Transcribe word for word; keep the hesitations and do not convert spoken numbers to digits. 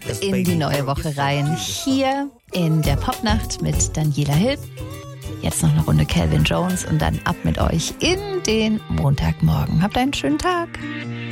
in die neue Woche rein. Hier in der Popnacht mit Daniela Hill. Jetzt noch eine Runde Calvin Jones und dann ab mit euch in den Montagmorgen. Habt einen schönen Tag.